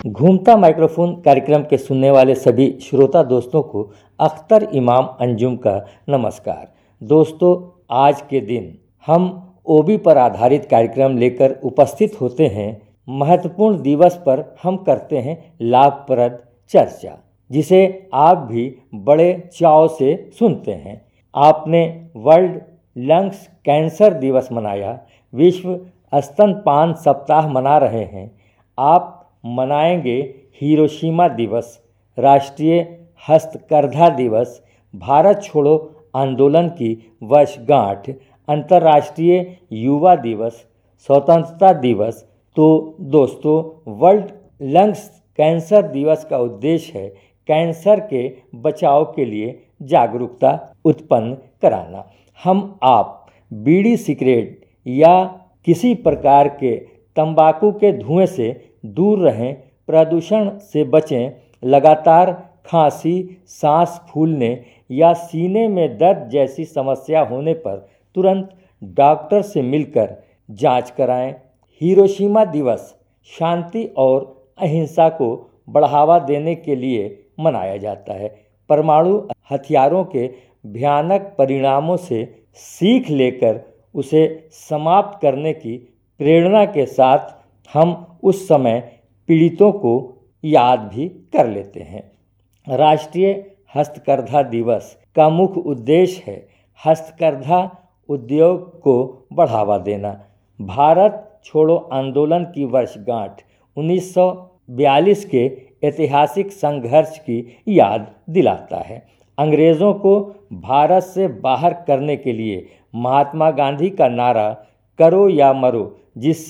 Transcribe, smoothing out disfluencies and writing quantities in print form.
घूमता माइक्रोफोन कार्यक्रम के सुनने वाले सभी श्रोता दोस्तों को अख्तर इमाम अंजुम का नमस्कार। दोस्तों, आज के दिन हम ओबी पर आधारित कार्यक्रम लेकर उपस्थित होते हैं। महत्वपूर्ण दिवस पर हम करते हैं लाभप्रद चर्चा, जिसे आप भी बड़े चाव से सुनते हैं। आपने वर्ल्ड लंग्स कैंसर दिवस मनाया, विश्व स्तनपान सप्ताह मना रहे हैं। आप मनाएंगे हिरोशिमा दिवस, राष्ट्रीय हस्तकरघा दिवस, भारत छोड़ो आंदोलन की वर्षगांठ, अंतर्राष्ट्रीय युवा दिवस, स्वतंत्रता दिवस। तो दोस्तों, वर्ल्ड लंग्स कैंसर दिवस का उद्देश्य है कैंसर के बचाव के लिए जागरूकता उत्पन्न कराना। हम आप बीड़ी, सिगरेट या किसी प्रकार के तंबाकू के धुएं से दूर रहें, प्रदूषण से बचें। लगातार खांसी, सांस फूलने या सीने में दर्द जैसी समस्या होने पर तुरंत डॉक्टर से मिलकर जांच कराएं। हिरोशिमा दिवस शांति और अहिंसा को बढ़ावा देने के लिए मनाया जाता है। परमाणु हथियारों के भयानक परिणामों से सीख लेकर उसे समाप्त करने की प्रेरणा के साथ हम उस समय पीड़ितों को याद भी कर लेते हैं। राष्ट्रीय हस्तकरघा दिवस का मुख्य उद्देश्य है हस्तकरघा उद्योग को बढ़ावा देना। भारत छोड़ो आंदोलन की वर्षगांठ 1942 के ऐतिहासिक संघर्ष की याद दिलाता है। अंग्रेज़ों को भारत से बाहर करने के लिए महात्मा गांधी का नारा करो या मरो, जिससे